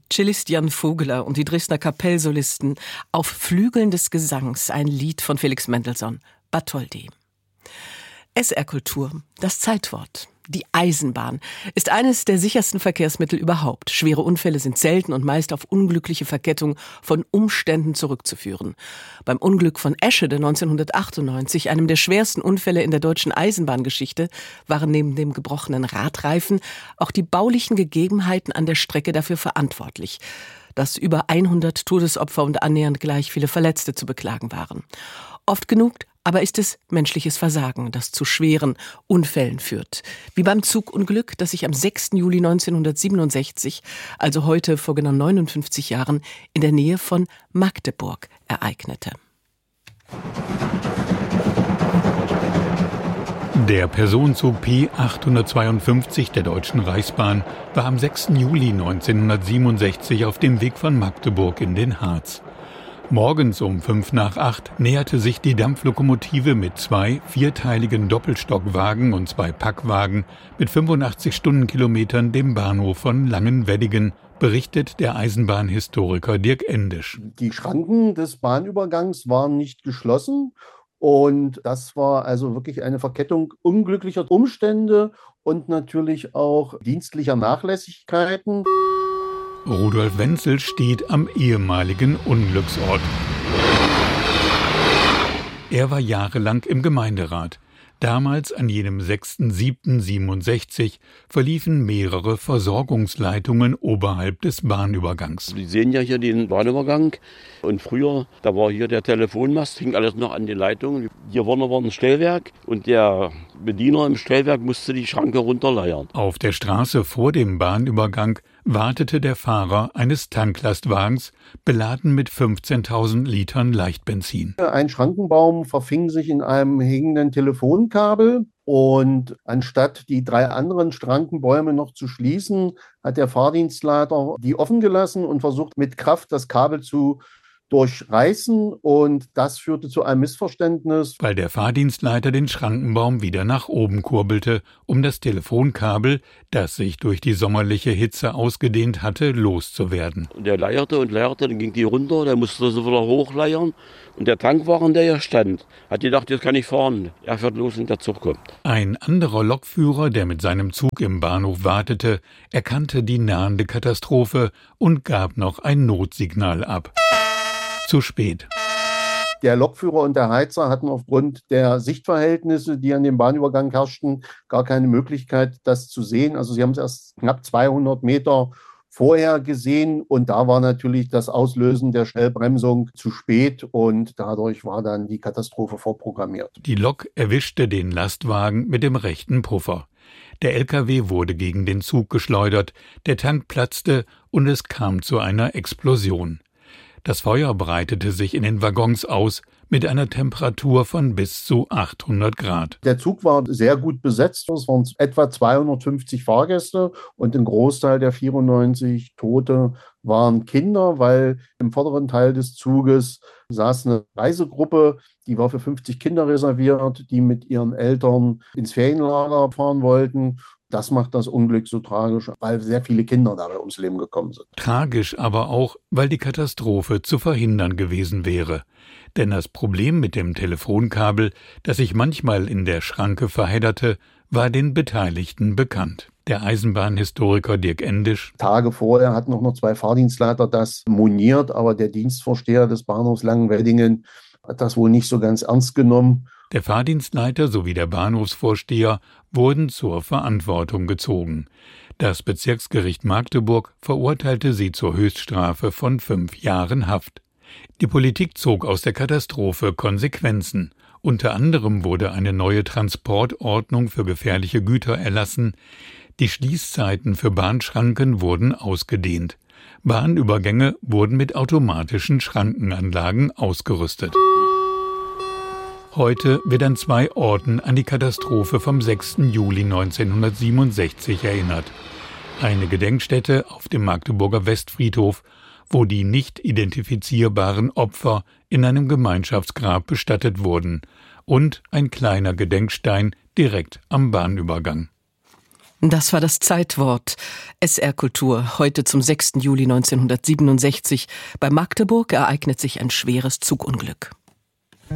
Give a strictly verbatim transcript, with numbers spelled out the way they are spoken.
Cellist Jan Vogeler und die Dresdner Kapellsolisten auf Flügeln des Gesangs, ein Lied von Felix Mendelssohn, Bartholdy. S R-Kultur, das Zeitwort. Die Eisenbahn ist eines der sichersten Verkehrsmittel überhaupt. Schwere Unfälle sind selten und meist auf unglückliche Verkettung von Umständen zurückzuführen. Beim Unglück von Eschede neunzehnhundertachtundneunzig, einem der schwersten Unfälle in der deutschen Eisenbahngeschichte, waren neben dem gebrochenen Radreifen auch die baulichen Gegebenheiten an der Strecke dafür verantwortlich, dass über hundert Todesopfer und annähernd gleich viele Verletzte zu beklagen waren. Oft genug aber ist es menschliches Versagen, das zu schweren Unfällen führt. Wie beim Zugunglück, das sich am sechsten Juli neunzehnhundertsiebenundsechzig, also heute vor genau neunundfünfzig Jahren, in der Nähe von Magdeburg ereignete. Der Personenzug P achthundertzweiundfünfzig der Deutschen Reichsbahn war am sechsten Juli neunzehnhundertsiebenundsechzig auf dem Weg von Magdeburg in den Harz. Morgens um fünf nach acht näherte sich die Dampflokomotive mit zwei vierteiligen Doppelstockwagen und zwei Packwagen mit fünfundachtzig Stundenkilometern dem Bahnhof von Langenweddingen, berichtet der Eisenbahnhistoriker Dirk Endisch. Die Schranken des Bahnübergangs waren nicht geschlossen und das war also wirklich eine Verkettung unglücklicher Umstände und natürlich auch dienstlicher Nachlässigkeiten. Rudolf Wenzel steht am ehemaligen Unglücksort. Er war jahrelang im Gemeinderat. Damals, an jenem sechsten siebten siebenundsechzig, verliefen mehrere Versorgungsleitungen oberhalb des Bahnübergangs. Sie sehen ja hier den Bahnübergang. Und früher, da war hier der Telefonmast, hing alles noch an den Leitungen. Hier vorne war ein Stellwerk und der Bediener im Stellwerk musste die Schranke runterleiern. Auf der Straße vor dem Bahnübergang wartete der Fahrer eines Tanklastwagens, beladen mit fünfzehntausend Litern Leichtbenzin. Ein Schrankenbaum verfing sich in einem hängenden Telefonkabel und anstatt die drei anderen Schrankenbäume noch zu schließen, hat der Fahrdienstleiter die offen gelassen und versucht mit Kraft das Kabel zu durchreißen, und das führte zu einem Missverständnis. Weil der Fahrdienstleiter den Schrankenbaum wieder nach oben kurbelte, um das Telefonkabel, das sich durch die sommerliche Hitze ausgedehnt hatte, loszuwerden. Und der leierte und leierte, dann ging die runter, der musste so wieder hochleiern. Und der Tankwagen, der hier stand, hat gedacht, jetzt kann ich fahren. Er fährt los und der Zug kommt. Ein anderer Lokführer, der mit seinem Zug im Bahnhof wartete, erkannte die nahende Katastrophe und gab noch ein Notsignal ab. Zu spät. Der Lokführer und der Heizer hatten aufgrund der Sichtverhältnisse, die an dem Bahnübergang herrschten, gar keine Möglichkeit, das zu sehen. Also sie haben es erst knapp zweihundert Meter vorher gesehen und da war natürlich das Auslösen der Schnellbremsung zu spät und dadurch war dann die Katastrophe vorprogrammiert. Die Lok erwischte den Lastwagen mit dem rechten Puffer. Der L K W wurde gegen den Zug geschleudert, der Tank platzte und es kam zu einer Explosion. Das Feuer breitete sich in den Waggons aus mit einer Temperatur von bis zu achthundert Grad. Der Zug war sehr gut besetzt. Es waren etwa zweihundertfünfzig Fahrgäste und ein Großteil der vierundneunzig Tote waren Kinder, weil im vorderen Teil des Zuges saß eine Reisegruppe, die war für fünfzig Kinder reserviert, die mit ihren Eltern ins Ferienlager fahren wollten. Das macht das Unglück so tragisch, weil sehr viele Kinder dabei ums Leben gekommen sind. Tragisch aber auch, weil die Katastrophe zu verhindern gewesen wäre. Denn das Problem mit dem Telefonkabel, das sich manchmal in der Schranke verhedderte, war den Beteiligten bekannt. Der Eisenbahnhistoriker Dirk Endisch. Tage vorher hatten auch noch zwei Fahrdienstleiter das moniert, aber der Dienstvorsteher des Bahnhofs Langenweddingen hat das wohl nicht so ganz ernst genommen. Der Fahrdienstleiter sowie der Bahnhofsvorsteher wurden zur Verantwortung gezogen. Das Bezirksgericht Magdeburg verurteilte sie zur Höchststrafe von fünf Jahren Haft. Die Politik zog aus der Katastrophe Konsequenzen. Unter anderem wurde eine neue Transportordnung für gefährliche Güter erlassen. Die Schließzeiten für Bahnschranken wurden ausgedehnt. Bahnübergänge wurden mit automatischen Schrankenanlagen ausgerüstet. Heute wird an zwei Orten an die Katastrophe vom sechsten Juli neunzehnhundertsiebenundsechzig erinnert. Eine Gedenkstätte auf dem Magdeburger Westfriedhof, wo die nicht identifizierbaren Opfer in einem Gemeinschaftsgrab bestattet wurden, und ein kleiner Gedenkstein direkt am Bahnübergang. Das war das Zeitwort. S R Kultur, heute zum sechsten Juli neunzehnhundertsiebenundsechzig. Bei Magdeburg ereignet sich ein schweres Zugunglück.